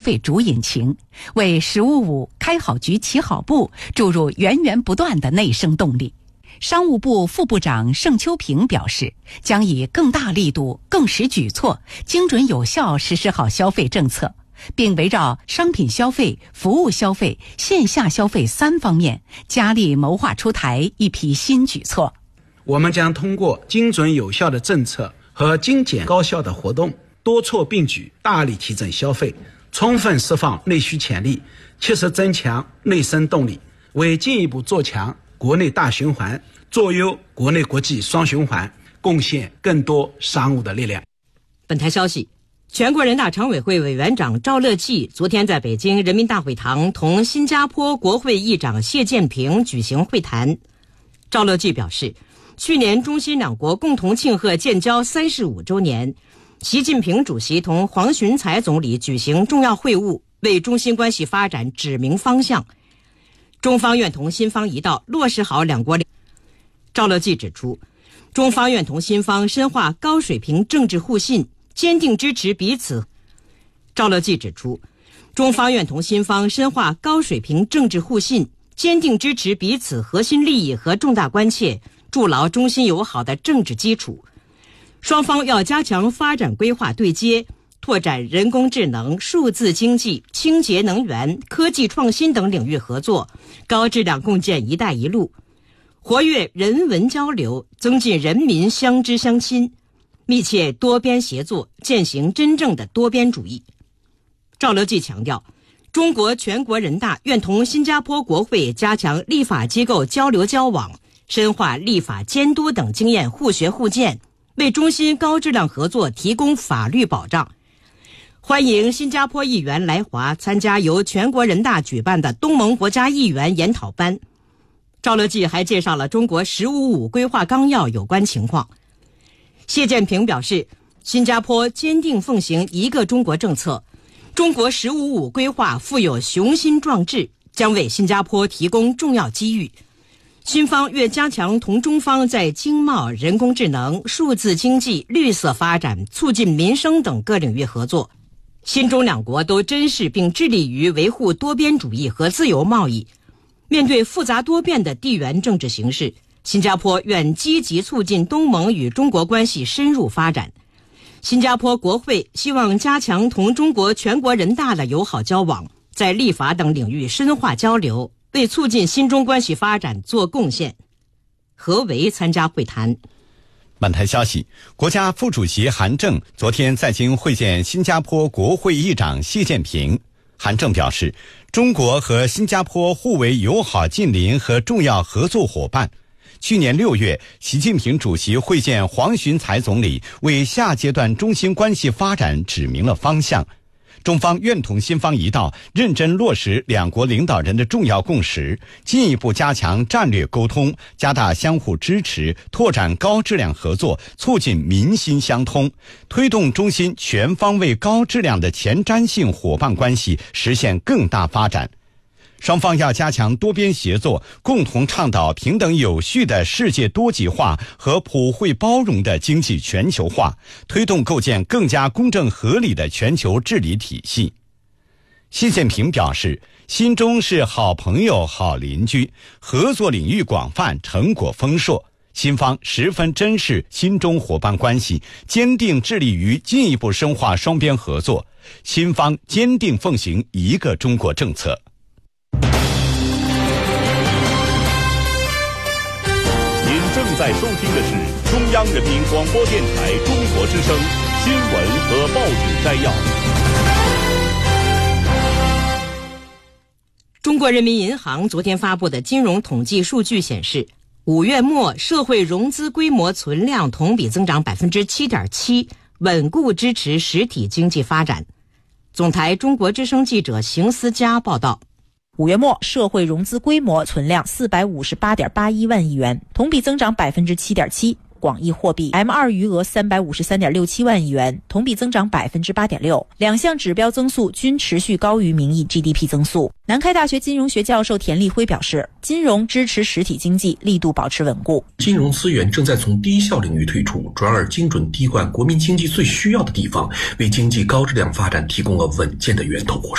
费主引擎，为“十五五”开好局、起好步注入源源不断的内生动力。商务部副部长盛秋平表示，将以更大力度、更实举措，精准有效实施好消费政策，并围绕商品消费、服务消费、线下消费3方面，加力谋划出台一批新举措。 我们将通过精准有效的政策和精简高效的活动，多措并举，大力提振消费，充分释放内需潜力，切实增强内生动力，为进一步做强国内大循环，做优国内国际双循环，贡献更多商务的力量。 本台消息，全国人大常委会委员长赵乐际昨天在北京人民大会堂同新加坡国会议长谢建平举行会谈。赵乐际表示，去年中新两国共同庆贺建交35周年，习近平主席同黄循财总理举行重要会晤，为中新关系发展指明方向。中方愿同新方一道落实好两国。赵乐际指出，中方愿同新方深化高水平政治互信，坚定支持彼此。赵乐际指出，中方愿同新方深化高水平政治互信，坚定支持彼此核心利益和重大关切，筑牢中新友好的政治基础。双方要加强发展规划对接，拓展人工智能、数字经济、清洁能源、科技创新等领域合作，高质量共建“一带一路”，活跃人文交流，增进人民相知相亲，密切多边协作，践行真正的多边主义。赵乐际强调，中国全国人大愿同新加坡国会加强立法机构交流交往，深化立法监督等经验互学互鉴，为中新高质量合作提供法律保障。欢迎新加坡议员来华参加由全国人大举办的东盟国家议员研讨班。赵乐际还介绍了中国“十五五”规划纲要有关情况。谢建平表示，新加坡坚定奉行一个中国政策，中国“十五五”规划富有雄心壮志，将为新加坡提供重要机遇。新方愿加强同中方在经贸、人工智能、数字经济、绿色发展、促进民生等各领域合作。新中两国都珍视并致力于维护多边主义和自由贸易。面对复杂多变的地缘政治形势，新加坡愿积极促进东盟与中国关系深入发展。新加坡国会希望加强同中国全国人大的友好交往，在立法等领域深化交流，为促进新中关系发展做贡献。何为参加会谈。 本台消息，国家副主席韩正昨天在京会见新加坡国会议长谢建平。韩正表示，中国和新加坡互为友好近邻和重要合作伙伴。去年6月，习近平主席会见黄循财总理，为下阶段中新关系发展指明了方向。中方愿同新方一道，认真落实两国领导人的重要共识，进一步加强战略沟通，加大相互支持，拓展高质量合作，促进民心相通，推动中新全方位高质量的前瞻性伙伴关系实现更大发展。双方要加强多边协作，共同倡导平等有序的世界多极化和普惠包容的经济全球化，推动构建更加公正合理的全球治理体系。习近平表示，新中是好朋友、好邻居，合作领域广泛，成果丰硕。新方十分珍视新中伙伴关系，坚定致力于进一步深化双边合作。新方坚定奉行一个中国政策。 正在收听的是中央人民广播电台中国之声新闻和报纸摘要。 中国人民银行昨天发布的金融统计数据显示，5月末社会融资规模存量同比增长 7.7%， 稳固支持实体经济发展。总台中国之声记者邢思佳报道。 5月末，社会融资规模存量 458.81 万亿元，同比增长 7.7%。广义货币 M2 余额 353.67 万亿元，同比增长 8.6%， 两项指标增速均持续高于名义 GDP 增速。南开大学金融学教授田立辉表示，金融支持实体经济力度保持稳固， 金融资源正在从低效领域退出，转而精准滴灌国民经济最需要的地方，为经济高质量发展提供了稳健的源头。